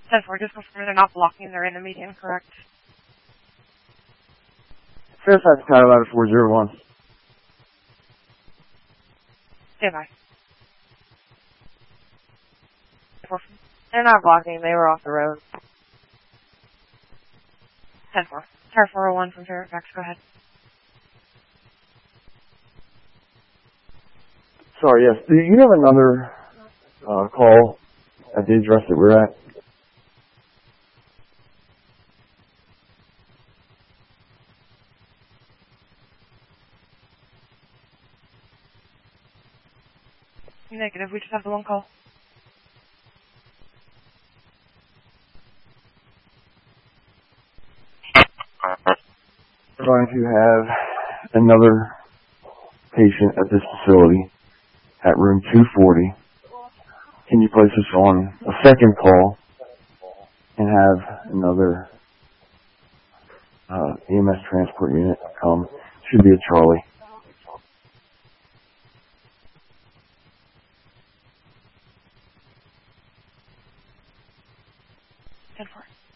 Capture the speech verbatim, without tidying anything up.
ten four, just confirm they're not blocking, they're in the median, correct? Fairfax Tower Ladder four zero one. Stand by. They're not blocking, they were off the road. ten four. Tower four oh one from Fairfax, go ahead. Sorry, yes. Do you have another uh, call at the address that we're at? Negative, we just have the one call. We're going to have another patient at this facility at room two forty. Can you place us on a second call and have another uh, E M S transport unit come? Should be a Charlie. ten four.